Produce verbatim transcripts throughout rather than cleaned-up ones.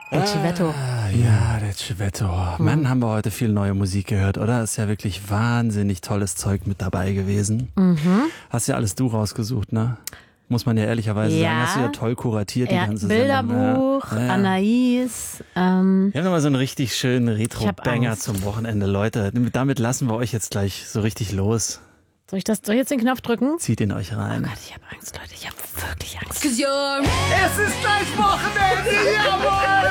El Civetto. Ah, ja, der Civetto. Hm. Mann, haben wir heute viel neue Musik gehört, oder? Ist ja wirklich wahnsinnig tolles Zeug mit dabei gewesen. Mhm. Hast ja alles du rausgesucht, ne? Muss man ja ehrlicherweise ja. sagen. Hast du ja toll kuratiert, die ja, ganze Bilderbuch, Sendung. Ja. Anais. Ähm, Wir haben nochmal so einen richtig schönen Retro-Banger zum Wochenende, Leute. Damit lassen wir euch jetzt gleich so richtig los. Soll ich, das, soll ich jetzt den Knopf drücken? Zieht ihn euch rein. Oh Gott, ich habe Angst, Leute. Ich habe wirklich Angst. Es ist gleich Wochenende, jawohl!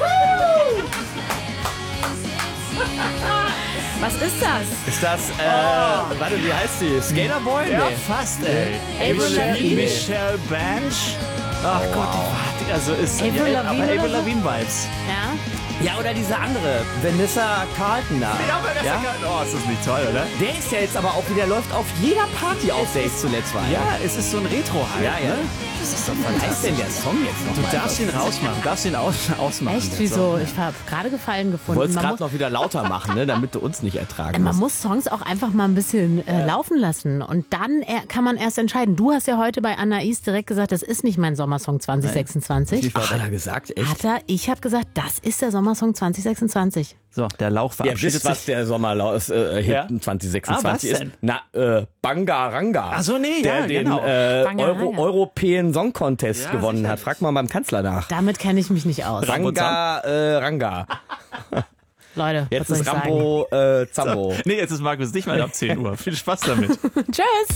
Was ist das? Ist das, äh, oh. warte, wie heißt die? Skaterboy? Ja, nee. fast, ey. Avril Lavigne. Michelle Branch. Ach oh. Gott, die war, also ist Avril ja, Lavigne aber oder Avril so? Lavigne Vibes. Ja. Ja, oder diese andere, Vanessa Carlton da. Ja, Vanessa ja? Carlton. Oh, ist das nicht toll, oder? Der ist ja jetzt aber auch wieder, läuft auf jeder Party auf, der ich zuletzt war. Ja, es ist so ein Retro-Hype. Ja, ja. Ne? Das ist doch Was fantastisch. heißt denn der Song jetzt noch? Du mal? darfst ihn rausmachen, du darfst ihn aus, ausmachen. Echt? jetzt Wieso? auch. Ich habe gerade Gefallen Du gefunden. wolltest Man, gerade muss, noch wieder lauter machen, ne, damit du uns nicht ertragen man musst. muss Songs auch einfach mal ein bisschen äh, laufen lassen. Und dann er, kann man erst entscheiden. Du hast ja heute bei Anais direkt gesagt, das ist nicht mein Sommersong zwanzig sechsundzwanzig. Ach, hat er gesagt? Echt? Hat er? Ich habe gesagt, das ist der Sommersong zwanzig sechsundzwanzig. So, der Lauch Ihr verabschiedet wisst, was sich. der Sommerlauf äh, Ja? zwanzig Ah, sechsundzwanzig was ist. denn? Na, äh, Bangaranga. Ach so, nee, der ja, den genau. äh, Bangaranga. Euro, European Song Contest Ja, gewonnen sicher. hat. Frag mal beim Kanzler nach. Damit kenne ich mich nicht aus. Ranga, äh, Ranga. Leute, Jetzt was ist soll ich Rambo, äh, Zambo. Nee, jetzt ist Markus Dichmann ab zehn Uhr. Viel Spaß damit. sagen? Tschüss.